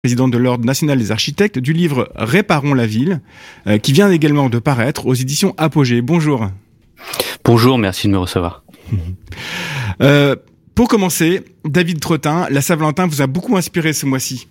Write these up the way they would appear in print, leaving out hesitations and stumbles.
président de l'Ordre national des architectes, du livre Réparons la ville, qui vient également de paraître aux éditions Apogée. Bonjour. Bonjour, merci de me recevoir. Pour commencer, David Trottin, la Saint-Valentin vous a beaucoup inspiré ce mois-ci.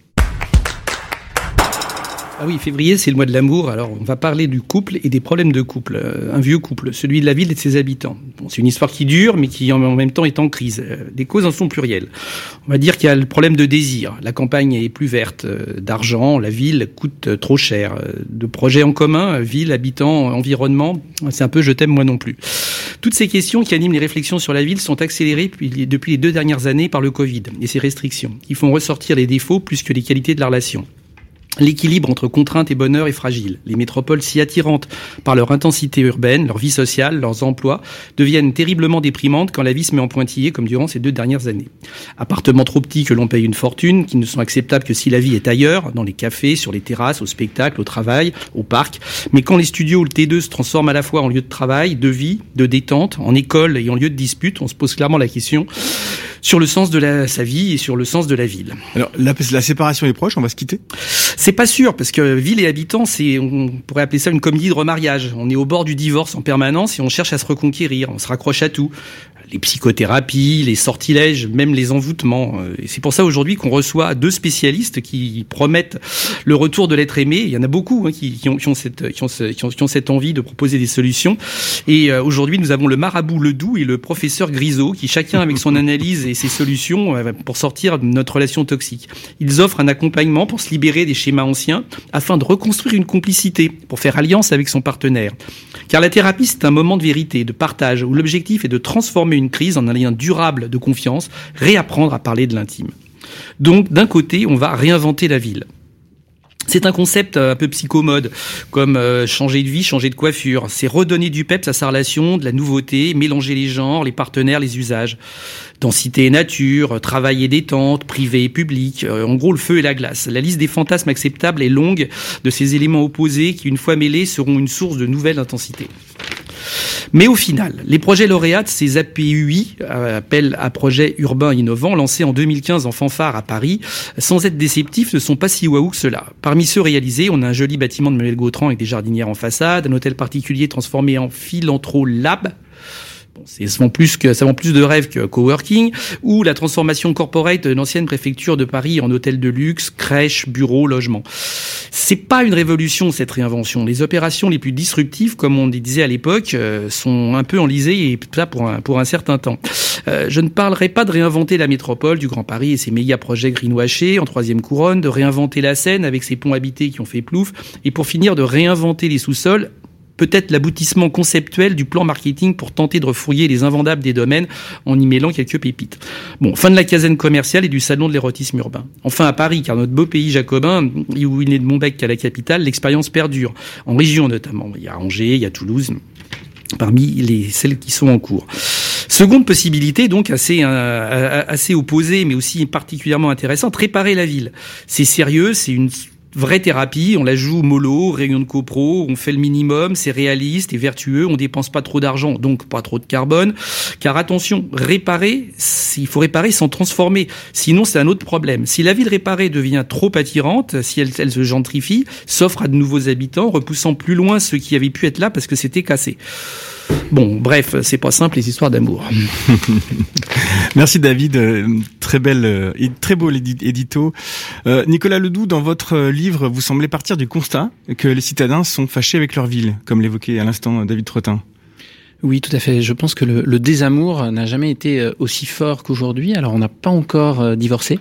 Ah oui, février, c'est le mois de l'amour. Alors, on va parler du couple et des problèmes de couple. Un vieux couple, celui de la ville et de ses habitants. Bon, c'est une histoire qui dure, mais qui en même temps est en crise. Les causes en sont plurielles. On va dire qu'il y a le problème de désir. La campagne est plus verte, d'argent, la ville coûte trop cher. De projets en commun, ville, habitants, environnement, c'est un peu je t'aime moi non plus. Toutes ces questions qui animent les réflexions sur la ville sont accélérées depuis les 2 dernières années par le Covid et ses restrictions, qui font ressortir les défauts plus que les qualités de la relation. L'équilibre entre contrainte et bonheur est fragile. Les métropoles si attirantes par leur intensité urbaine, leur vie sociale, leurs emplois, deviennent terriblement déprimantes quand la vie se met en pointillé, comme durant ces 2 dernières années. Appartements trop petits que l'on paye une fortune, qui ne sont acceptables que si la vie est ailleurs, dans les cafés, sur les terrasses, au spectacle, au travail, au parc. Mais quand les studios ou le T2 se transforment à la fois en lieu de travail, de vie, de détente, en école et en lieu de dispute, on se pose clairement la question sur le sens de sa vie et sur le sens de la ville. Alors, la séparation est proche, on va se quitter ? C'est pas sûr, parce que ville et habitants, on pourrait appeler ça une comédie de remariage. On est au bord du divorce en permanence et on cherche à se reconquérir, on se raccroche à tout. Les psychothérapies, les sortilèges, même les envoûtements. Et c'est pour ça aujourd'hui qu'on reçoit 2 spécialistes qui promettent le retour de l'être aimé. Il y en a beaucoup qui ont cette envie de proposer des solutions. Et aujourd'hui, nous avons le marabout Ledoux et le professeur Grisot, qui chacun avec son analyse et ses solutions pour sortir de notre relation toxique. Ils offrent un accompagnement pour se libérer des schémas anciens afin de reconstruire une complicité, pour faire alliance avec son partenaire. Car la thérapie, c'est un moment de vérité, de partage, où l'objectif est de transformer une crise en un lien durable de confiance, réapprendre à parler de l'intime. Donc, d'un côté, on va réinventer la ville. C'est un concept un peu psychomode, comme changer de vie, changer de coiffure. C'est redonner du peps à sa relation, de la nouveauté, mélanger les genres, les partenaires, les usages. Densité et nature, travail et détente, privé et public, en gros le feu et la glace. La liste des fantasmes acceptables est longue de ces éléments opposés qui, une fois mêlés, seront une source de nouvelle intensité. Mais au final, les projets lauréats de ces APUI, appels à projets urbains innovants, lancés en 2015 en fanfare à Paris, sans être déceptifs, ne sont pas si waouh que cela. Parmi ceux réalisés, on a un joli bâtiment de Manuel Gautran avec des jardinières en façade, un hôtel particulier transformé en Philanthrolab. Bon, ça vend plus de rêves que coworking, ou la transformation corporate de l'ancienne préfecture de Paris en hôtel de luxe, crèche, bureau, logement. C'est pas une révolution, cette réinvention. Les opérations les plus disruptives, comme on disait à l'époque, sont un peu enlisées, et ça pour un certain temps. Je ne parlerai pas de réinventer la métropole du Grand Paris et ses méga projets greenwashés en 3e couronne, de réinventer la Seine avec ses ponts habités qui ont fait plouf, et pour finir de réinventer les sous-sols, peut-être l'aboutissement conceptuel du plan marketing pour tenter de refouiller les invendables des domaines en y mêlant quelques pépites. Bon, fin de la caserne commerciale et du salon de l'érotisme urbain. Enfin à Paris, car notre beau pays jacobin, où il n'est de Montbec qu'à la capitale, l'expérience perdure. En région notamment. Il y a Angers, il y a Toulouse, parmi celles qui sont en cours. Seconde possibilité, donc assez opposée, mais aussi particulièrement intéressante, réparer la ville. C'est sérieux, c'est une vraie thérapie, on la joue mollo, réunion de copro, on fait le minimum, c'est réaliste et vertueux, on dépense pas trop d'argent, donc pas trop de carbone. Car attention, il faut réparer sans transformer, sinon c'est un autre problème. Si la ville réparée devient trop attirante, si elle se gentrifie, s'offre à de nouveaux habitants, repoussant plus loin ceux qui avaient pu être là parce que c'était cassé. Bon, bref, c'est pas simple les histoires d'amour. Merci David, très beau édito. Nicolas Ledoux, dans votre livre, vous semblez partir du constat que les citadins sont fâchés avec leur ville, comme l'évoquait à l'instant David Trottin. Oui, tout à fait. Je pense que le désamour n'a jamais été aussi fort qu'aujourd'hui. Alors, on n'a pas encore divorcé,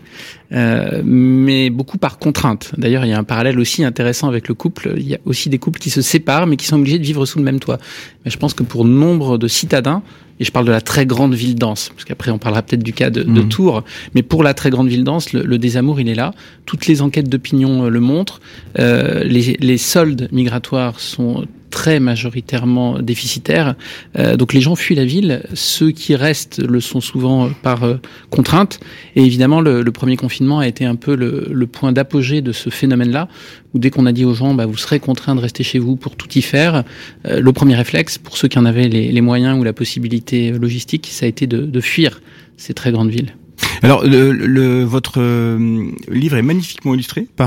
mais beaucoup par contrainte. D'ailleurs, il y a un parallèle aussi intéressant avec le couple. Il y a aussi des couples qui se séparent, mais qui sont obligés de vivre sous le même toit. Mais je pense que pour nombre de citadins, et je parle de la très grande ville dense, parce qu'après on parlera peut-être du cas de Tours, mais pour la très grande ville dense, le désamour, il est là. Toutes les enquêtes d'opinion le montrent. Les soldes migratoires sont très majoritairement déficitaires. Donc les gens fuient la ville. Ceux qui restent le sont souvent par contrainte. Et évidemment, le premier confinement a été un peu le point d'apogée de ce phénomène-là, où dès qu'on a dit aux gens, vous serez contraints de rester chez vous pour tout y faire, le premier réflexe, pour ceux qui en avaient les moyens ou la possibilité logistique, ça a été de fuir ces très grandes villes. Alors, votre livre est magnifiquement illustré par